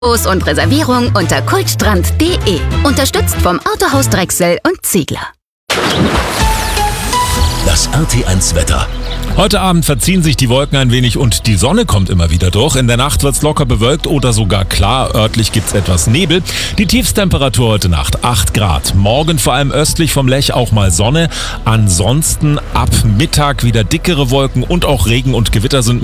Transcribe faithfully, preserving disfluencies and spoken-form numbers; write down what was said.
und Reservierung unter kultstrand punkt de. Unterstützt vom Autohaus Drechsel und Ziegler. Das R T eins Wetter. Heute Abend verziehen sich die Wolken ein wenig und die Sonne kommt immer wieder durch. In der Nacht wird's locker bewölkt oder sogar klar. Örtlich gibt's etwas Nebel. Die Tiefstemperatur heute Nacht acht Grad. Morgen vor allem östlich vom Lech auch mal Sonne. Ansonsten ab Mittag wieder dickere Wolken und auch Regen und Gewitter sind